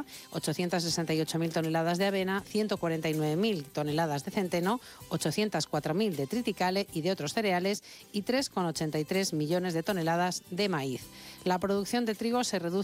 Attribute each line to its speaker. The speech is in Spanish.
Speaker 1: soja, 868.000 toneladas de avena, 149.000 toneladas de centeno, 804.000 de triticale y de otros cereales y 3,83 millones de toneladas de maíz. La producción de trigo se reduce